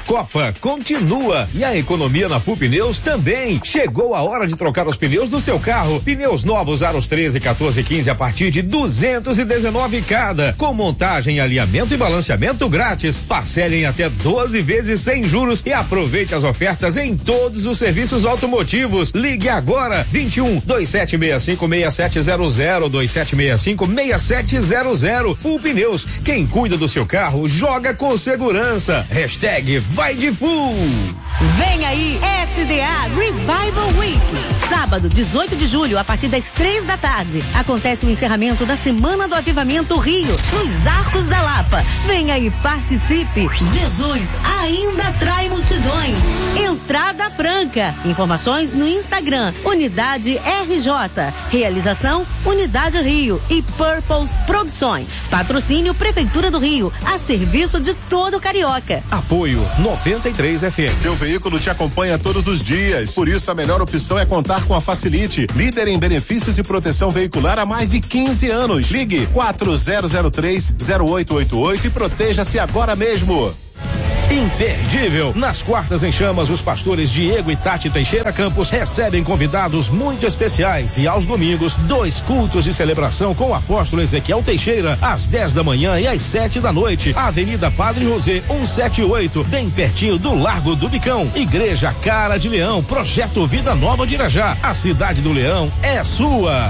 Copa continua e a economia na Full Pneus também. Chegou a hora de trocar os pneus do seu carro. Pneus novos aros 13, 14 e 15 a partir de 219 cada, com montagem, alinhamento e balanceamento grátis. Parcelem até 12 vezes sem juros e aproveite as ofertas em todos os serviços automotivos. Ligue agora 21 2765 6700 2765 6700. Full Pneus, quem cuida do seu carro joga com segurança. Hashtag vai de Full. Vem aí, SDA Revival Week. Sábado, 18 de julho, a partir das 3 da tarde. Acontece o encerramento da Semana do Avivamento Rio, nos Arcos da Lapa. Venha e participe. Jesus ainda atrai multidões. Entrada franca. Informações no Instagram, Unidade RJ. Realização, Unidade Rio e Purpose Produções. Patrocínio Prefeitura do Rio, a serviço de todo carioca. Apoio 93 FM. Seu veículo te acompanha todos os dias. Por isso, a melhor opção é contar com a Facilite, líder em benefícios e proteção veicular há mais de 15 anos. Ligue 4003-0888 e proteja-se agora mesmo. Imperdível. Nas quartas em chamas, os pastores Diego e Tati Teixeira Campos recebem convidados muito especiais e aos domingos, 2 cultos de celebração com o apóstolo Ezequiel Teixeira, às 10 da manhã e às 7 da noite. Avenida Padre José 178, bem pertinho do Largo do Bicão. Igreja Cara de Leão, Projeto Vida Nova de Irajá. A cidade do Leão é sua.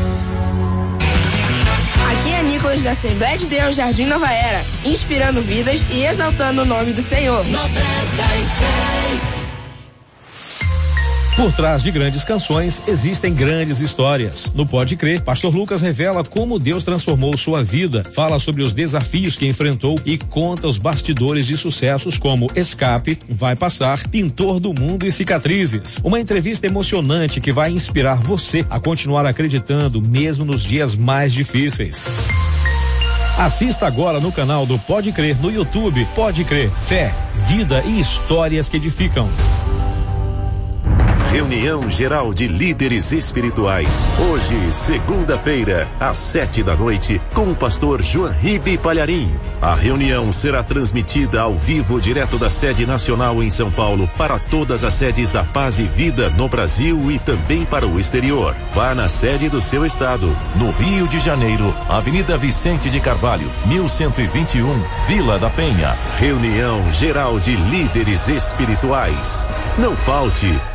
Aqui é Nicolas da Assembleia de Deus Jardim Nova Era, inspirando vidas e exaltando o nome do Senhor. 93. Por trás de grandes canções existem grandes histórias. No Pode Crer, Pastor Lucas revela como Deus transformou sua vida, fala sobre os desafios que enfrentou e conta os bastidores de sucessos como Escape, Vai Passar, Pintor do Mundo e Cicatrizes. Uma entrevista emocionante que vai inspirar você a continuar acreditando mesmo nos dias mais difíceis. Assista agora no canal do Pode Crer no YouTube. Pode Crer, fé, vida e histórias que edificam. Reunião Geral de Líderes Espirituais. Hoje, segunda-feira, às 7 da noite, com o pastor João Ribe Palharim. A reunião será transmitida ao vivo direto da sede nacional em São Paulo para todas as sedes da Paz e Vida no Brasil e também para o exterior. Vá na sede do seu estado. No Rio de Janeiro, Avenida Vicente de Carvalho, 1121, Vila da Penha. Reunião Geral de Líderes Espirituais. Não falte.